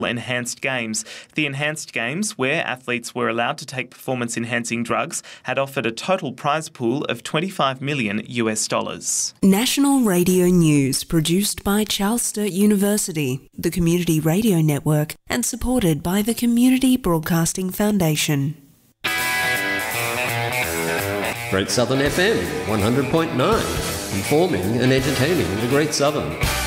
Enhanced Games. The Enhanced Games, where athletes were allowed to take performance-enhancing drugs, had offered a total prize pool of $25 million. National Radio News, produced by Charles Sturt University, the Community Radio Network, and supported by the Community Broadcasting Foundation. Great Southern FM 100.9, informing and entertaining the Great Southern.